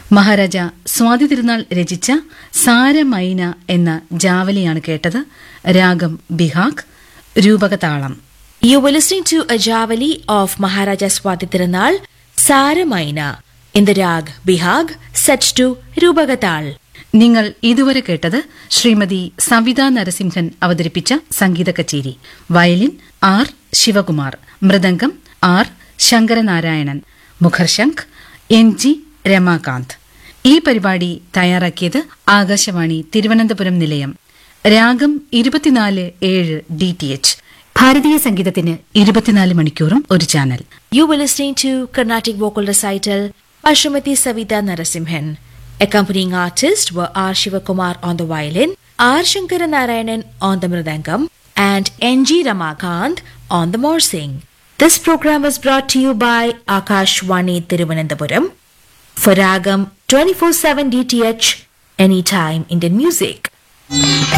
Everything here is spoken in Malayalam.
മഹാരാജ സ്വാതി തിരുനാൾ രചിച്ച സാരമൈന എന്ന ജാവലിയാണ് കേട്ടത്. രാഗം Behag, രൂപകതാളം. You were listening to a javali of Maharaja Swati Tirunal, Saramaina, in the rag Bihag, set to Rubagatal. നിങ്ങൾ ഇതുവരെ കേട്ടത് ശ്രീമതി സവിത നരസിംഹൻ അവതരിപ്പിച്ച സംഗീത കച്ചേരി. Violin R Shivakumar, mridangam R Sankaranarayanan, മുഖർശംഖ് N G Ramakant. ഈ പരിപാടി തയ്യാറാക്കിയത് ആകാശവാണി തിരുവനന്തപുരം നിലയം. രാഗം 24/7 DTH. ഭാരതീയ സംഗീതത്തിന് 24 മണിക്കൂറും ഒരു channel. You were listening to Carnatic Vocal Recital by Srimati Savita Narasimhan. Accompanying artists were R. Shivakumar on the violin, R. Shankaranarayanan on the mridangam, and N. G. Ramakant on the morsing. This program was brought to you by Akashvani Thiruvananthapuram for Ragam 24/7 DTH, anytime Indian music.